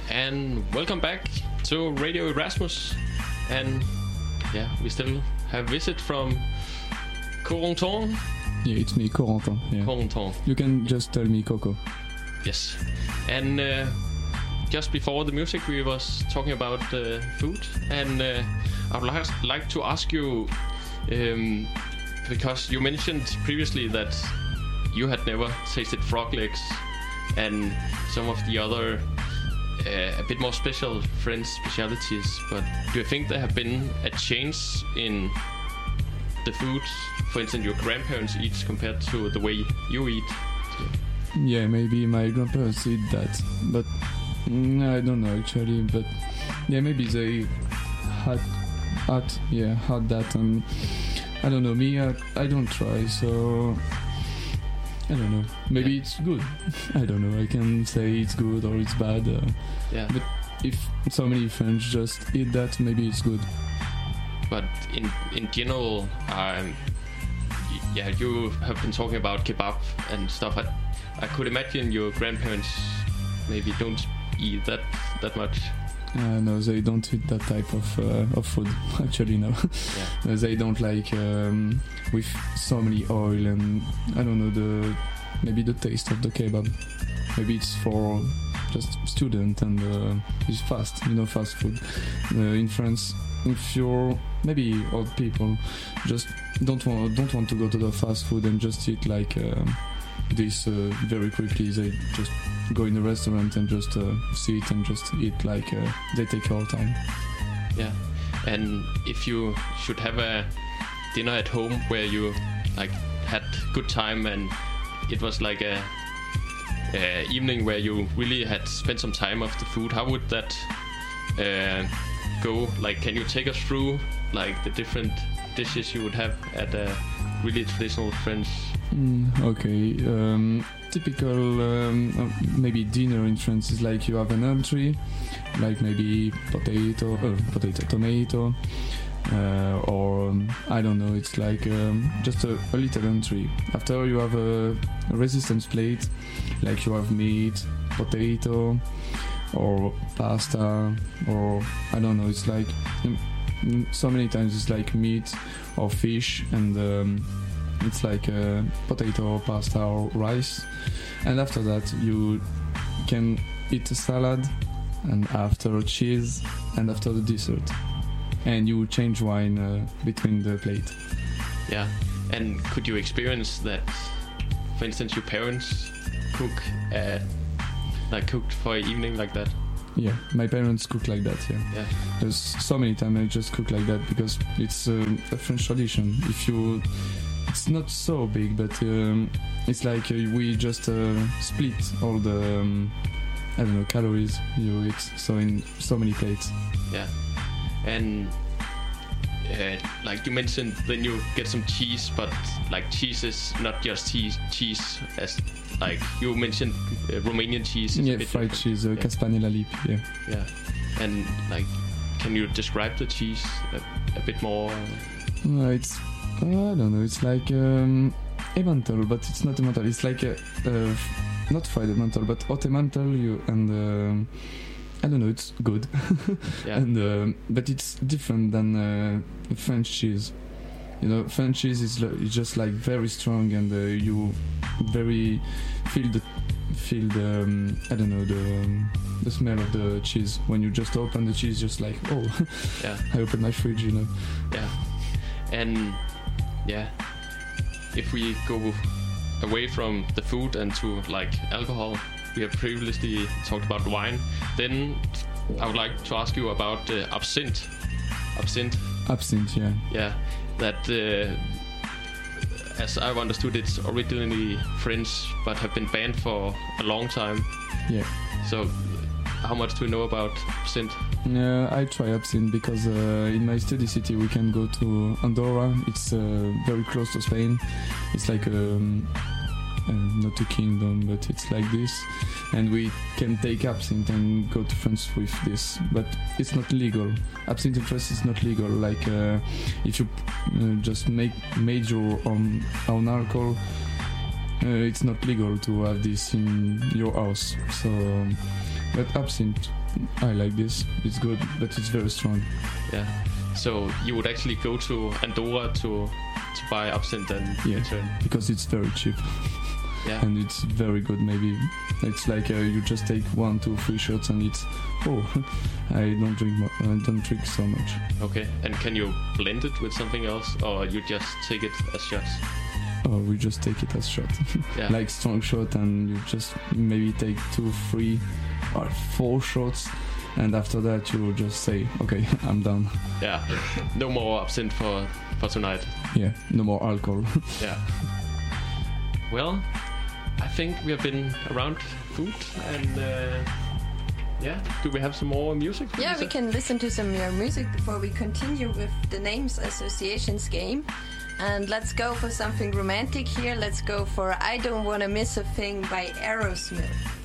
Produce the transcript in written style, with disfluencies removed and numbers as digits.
and welcome back to Radio Erasmus. And yeah, we still have visit from Corentin. Yeah, it's me, Corentin. Yeah. Corentin. You can just tell me Coco. Yes. And just before the music, we was talking about food, and I would like to ask you, because you mentioned previously that you had never tasted frog legs and some of the other a bit more special French specialities, but do you think there have been a change in the food, for instance, your grandparents eat compared to the way you eat? Yeah, maybe my grandparents eat that, but I don't know actually. But yeah, maybe they had that, and I don't know. Me, I don't try, so I don't know. Maybe it's good. I don't know. I can say it's good or it's bad. But if so many French just eat that, maybe it's good. But in general, you have been talking about kebab and stuff. I could imagine your grandparents maybe don't eat that much. No, they don't eat that type of food. Actually, no. Yeah. They don't like with so many oil, and I don't know maybe the taste of the kebab. Maybe it's for just student and it's fast food. In France, if you're maybe old people, just don't want to go to the fast food and just eat like this very quickly. They just go in a restaurant and just sit and just eat like they take all time. Yeah, and if you should have a dinner at home where you like had good time and it was like a evening where you really had spent some time of the food, how would that go? Like, can you take us through like the different dishes you would have at a really traditional French? Okay. Typical maybe dinner in France is like you have an entree, like maybe potato, tomato, or I don't know. It's like just a little entree. After you have a resistance plate, like you have meat, potato, or pasta, or I don't know. It's like so many times it's like meat or fish, and it's like potato, pasta, or rice. And after that, you can eat a salad, and after cheese, and after the dessert. And you change wine between the plate. Yeah, and could you experience that? For instance, your parents cooked for an evening like that. Yeah, my parents cook like that. Yeah. There's so many times I just cook like that because it's a French tradition. It's not so big, but it's like we just split all the calories you eat. So in so many plates. Yeah. And like you mentioned, then you get some cheese, but like cheese is not just cheese as like you mentioned Romanian cheese. Yeah, fried cheese, Caspanella lip. Yeah. And like, can you describe the cheese a bit more? It's I don't know. It's like Emmental, but it's not Emmental. It's like not fried Emmental, but hot Emmental. And I don't know, it's good. Yeah. And but it's different than French cheese. French cheese is just like very strong, and you very feel the I don't know, the smell of the cheese when you just open the cheese. Just like, oh, yeah. I opened my fridge. Yeah, and yeah, if we go away from the food and to like alcohol. We have previously talked about wine. Then I would like to ask you about absinthe. Absinthe, yeah. Yeah, that as I've understood, it's originally French, but have been banned for a long time. Yeah. So, how much do you know about absinthe? I try absinthe because in my study city we can go to Andorra. It's very close to Spain. It's like not a kingdom, but it's like this, and we can take absinthe and go to France with this, but it's not legal. Absinthe in France is not legal. Like if you just made your own alcohol, it's not legal to have this in your house. So But absinthe, I like this. It's good, but it's very strong. Yeah. So you would actually go to Andorra to buy absinthe and return? Because it's very cheap. Yeah. And it's very good. Maybe it's like you just take 1, 2, 3 shots and it's I don't drink so much. Okay. And can you blend it with something else, or you just take it as shots? Oh, we just take it as shot. Yeah. Like strong shot, and you just maybe take 2, 3 or 4 shots, and after that you will just say, okay, I'm done. Yeah. No more absinthe for tonight. Yeah. No more alcohol. Yeah. Well, I think we have been around food, and do we have some more music? Yeah, we can listen to some more music before we continue with the Names Associations game. And let's go for something romantic here. Let's go for I Don't Wanna Miss a Thing by Aerosmith.